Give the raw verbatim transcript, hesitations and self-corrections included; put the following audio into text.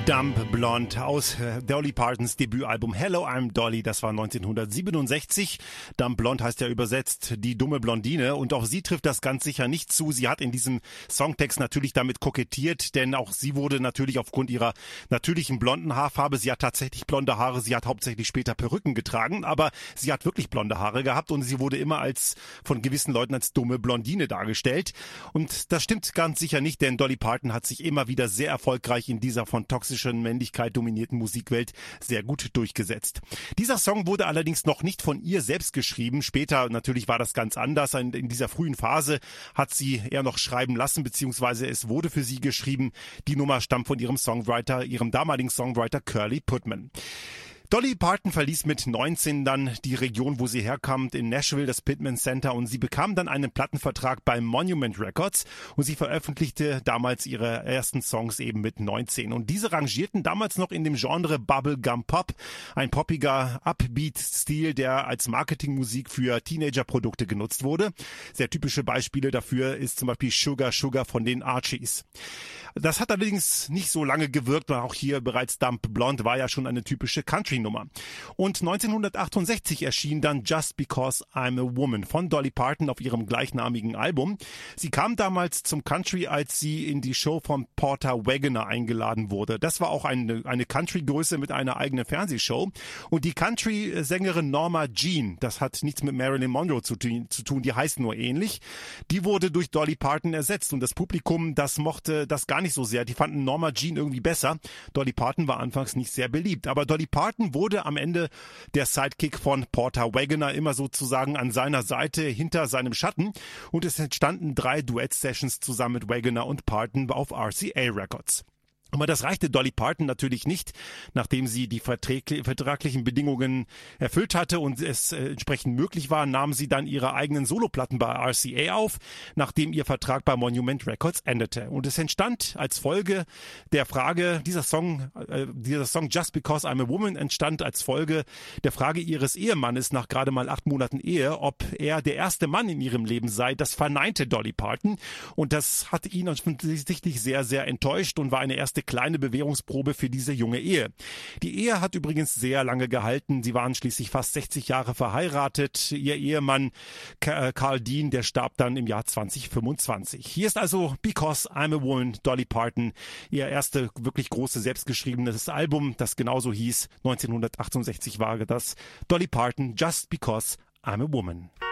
Dumb Blonde aus Dolly Partons Debütalbum Hello, I'm Dolly, das war neunzehnhundertsiebenundsechzig. Dumb Blonde heißt ja übersetzt die dumme Blondine und auch sie trifft das ganz sicher nicht zu. Sie hat in diesem Songtext natürlich damit kokettiert, denn auch sie wurde natürlich aufgrund ihrer natürlichen blonden Haarfarbe, sie hat tatsächlich blonde Haare, sie hat hauptsächlich später Perücken getragen, aber sie hat wirklich blonde Haare gehabt und sie wurde immer als von gewissen Leuten als dumme Blondine dargestellt. Und das stimmt ganz sicher nicht, denn Dolly Parton hat sich immer wieder sehr erfolgreich in dieser von toxischen Männlichkeit dominierten Musikwelt sehr gut durchgesetzt. Dieser Song wurde allerdings noch nicht von ihr selbst geschrieben. Später natürlich war das ganz anders. In dieser frühen Phase hat sie eher noch schreiben lassen, beziehungsweise es wurde für sie geschrieben. Die Nummer stammt von ihrem Songwriter, ihrem damaligen Songwriter Curly Putman. Dolly Parton verließ mit neunzehn dann die Region, wo sie herkam, in Nashville, das Pittman Center, und sie bekam dann einen Plattenvertrag bei Monument Records und sie veröffentlichte damals ihre ersten Songs eben mit neunzehn. Und diese rangierten damals noch in dem Genre Bubblegum Pop, ein poppiger Upbeat-Stil, der als Marketingmusik für Teenager-Produkte genutzt wurde. Sehr typische Beispiele dafür ist zum Beispiel Sugar Sugar von den Archies. Das hat allerdings nicht so lange gewirkt, weil auch hier bereits Dumb Blonde war ja schon eine typische Country-Nummer. Und neunzehnhundertachtundsechzig erschien dann Just Because I'm a Woman von Dolly Parton auf ihrem gleichnamigen Album. Sie kam damals zum Country, als sie in die Show von Porter Wagoner eingeladen wurde. Das war auch eine, eine Country-Größe mit einer eigenen Fernsehshow. Und die Country-Sängerin Norma Jean, das hat nichts mit Marilyn Monroe zu, zu tun, die heißt nur ähnlich, die wurde durch Dolly Parton ersetzt. Und das Publikum, das mochte das gar nicht so sehr. Die fanden Norma Jean irgendwie besser. Dolly Parton war anfangs nicht sehr beliebt. Aber Dolly Parton wurde am Ende der Sidekick von Porter Wagoner, immer sozusagen an seiner Seite, hinter seinem Schatten. Und es entstanden drei Duett-Sessions zusammen mit Wagoner und Parton auf R C A Records. Aber das reichte Dolly Parton natürlich nicht, nachdem sie die vertraglichen Bedingungen erfüllt hatte und es äh, entsprechend möglich war, nahm sie dann ihre eigenen Soloplatten bei R C A auf, nachdem ihr Vertrag bei Monument Records endete. Und es entstand als Folge der Frage, dieser Song, äh, dieser Song Just Because I'm a Woman entstand als Folge der Frage ihres Ehemannes nach gerade mal acht Monaten Ehe, ob er der erste Mann in ihrem Leben sei. Das verneinte Dolly Parton und das hat ihn offensichtlich sehr, sehr enttäuscht und war eine erste kleine Bewährungsprobe für diese junge Ehe. Die Ehe hat übrigens sehr lange gehalten. Sie waren schließlich fast sechzig Jahre verheiratet. Ihr Ehemann Carl Dean, der starb dann im Jahr zwanzig fünfundzwanzig. Hier ist also Because I'm a Woman, Dolly Parton, ihr erste wirklich große selbstgeschriebenes Album, das genauso hieß. neunzehnhundertachtundsechzig war das. Dolly Parton, Just Because I'm a Woman.